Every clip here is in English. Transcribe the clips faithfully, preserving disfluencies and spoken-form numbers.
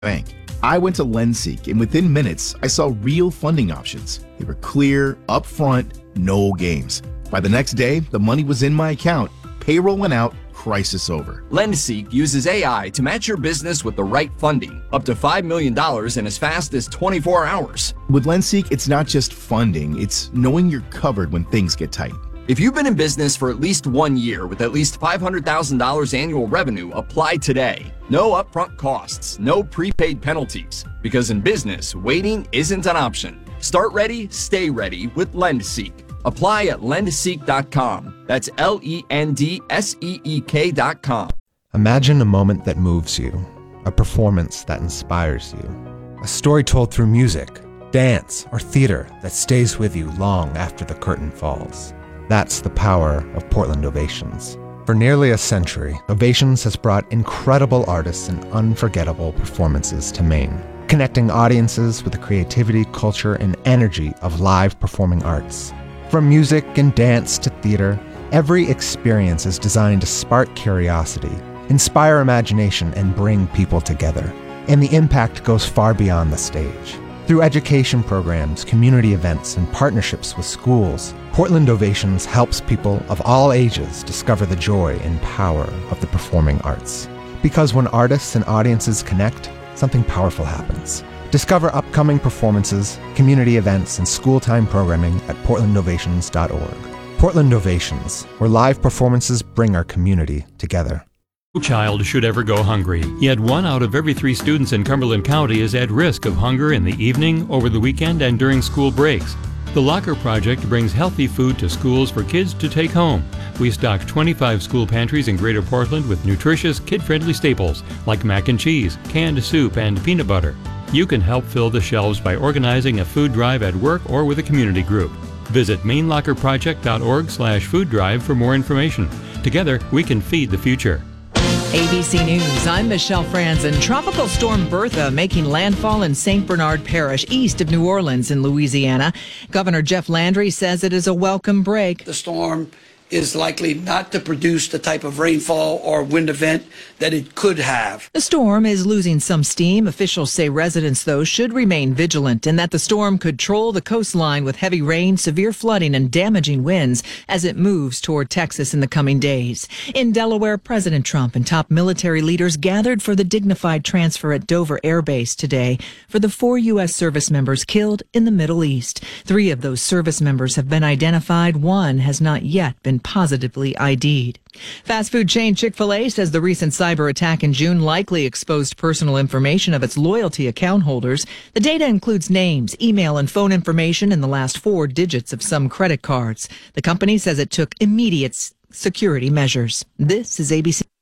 bank. I went to LendSeek, and within minutes, I saw real funding options. They were clear, upfront, no games. By the next day, the money was in my account, payroll went out, crisis over. LendSeek uses A I to match your business with the right funding, up to five million dollars in as fast as twenty-four hours. With LendSeek, it's not just funding, it's knowing you're covered when things get tight. If you've been in business for at least one year with at least five hundred thousand dollars annual revenue, apply today. No upfront costs, no prepaid penalties. Because in business, waiting isn't an option. Start ready, stay ready with LendSeek. Apply at lend seek dot com. That's L E N D S E E K dot com. Imagine a moment that moves you, a performance that inspires you, a story told through music, dance, or theater that stays with you long after the curtain falls. That's the power of Portland Ovations. For nearly a century, Ovations has brought incredible artists and unforgettable performances to Maine, connecting audiences with the creativity, culture, and energy of live performing arts. From music and dance to theater, every experience is designed to spark curiosity, inspire imagination, and bring people together. And the impact goes far beyond the stage. Through education programs, community events, and partnerships with schools, Portland Ovations helps people of all ages discover the joy and power of the performing arts. Because when artists and audiences connect, something powerful happens. Discover upcoming performances, community events, and school-time programming at portland ovations dot org. Portland Ovations, where live performances bring our community together. No child should ever go hungry, yet one out of every three students in Cumberland County is at risk of hunger in the evening, over the weekend, and during school breaks. The Locker Project brings healthy food to schools for kids to take home. We stock twenty-five school pantries in Greater Portland with nutritious, kid-friendly staples like mac and cheese, canned soup, and peanut butter. You can help fill the shelves by organizing a food drive at work or with a community group. Visit maine locker project dot org slash food drive for more information. Together, we can feed the future. A B C News, I'm Michelle Franzen. Tropical storm Bertha making landfall in Saint Bernard Parish, east of New Orleans in Louisiana. Governor Jeff Landry says it is a welcome break. The storm is likely not to produce the type of rainfall or wind event that it could have. The storm is losing some steam. Officials say residents, though, should remain vigilant and that the storm could troll the coastline with heavy rain, severe flooding, and damaging winds as it moves toward Texas in the coming days. In Delaware, President Trump and top military leaders gathered for the dignified transfer at Dover Air Base today for the four U S service members killed in the Middle East. Three of those service members have been identified. One has not yet been positively I D'd. Fast food chain Chick-fil-A says the recent cyber attack in June likely exposed personal information of its loyalty account holders. The data includes names, email, and phone information and the last four digits of some credit cards. The company says it took immediate security measures. This is A B C.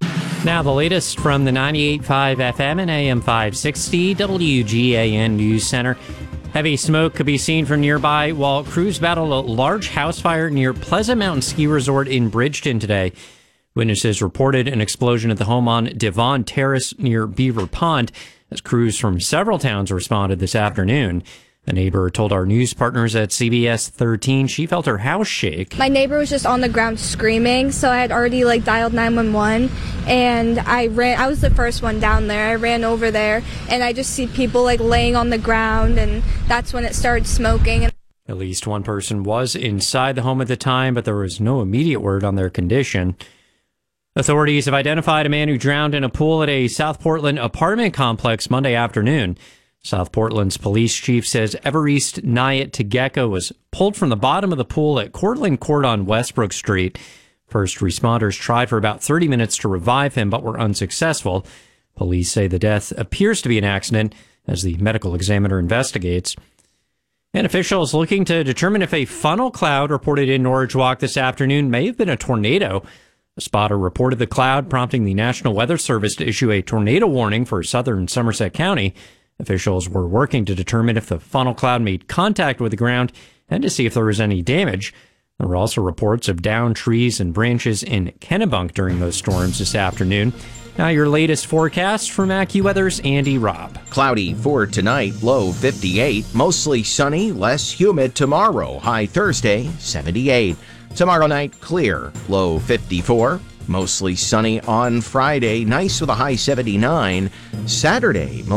Now the latest from the ninety-eight point five F M and A M five sixty W G A N News Center. Heavy smoke could be seen from nearby while crews battle a large house fire near Pleasant Mountain Ski Resort in Bridgeton today. Witnesses reported an explosion at the home on Devon Terrace near Beaver Pond as crews from several towns responded this afternoon. A neighbor told our news partners at C B S thirteen she felt her house shake. My neighbor was just on the ground screaming, so I had already like dialed nine one one, and I ran. I was the first one down there. I ran over there, and I just see people like laying on the ground, and that's when it started smoking. At least one person was inside the home at the time, but there was no immediate word on their condition. Authorities have identified a man who drowned in a pool at a South Portland apartment complex Monday afternoon. South Portland's police chief says Everest Nayat Tegeka was pulled from the bottom of the pool at Cortland Court on Westbrook Street. First responders tried for about thirty minutes to revive him, but were unsuccessful. Police say the death appears to be an accident as the medical examiner investigates. And officials looking to determine if a funnel cloud reported in Norridge Walk this afternoon may have been a tornado. A spotter reported the cloud, prompting the National Weather Service to issue a tornado warning for southern Somerset County. Officials were working to determine if the funnel cloud made contact with the ground and to see if there was any damage. There were also reports of downed trees and branches in Kennebunk during those storms this afternoon. Now your latest forecast from AccuWeather's Andy Robb. Cloudy for tonight, low fifty-eight. Mostly sunny, less humid tomorrow. High Thursday, seventy-eight. Tomorrow night, clear, low fifty-four. Mostly sunny on Friday. Nice with a high seventy-nine. Saturday,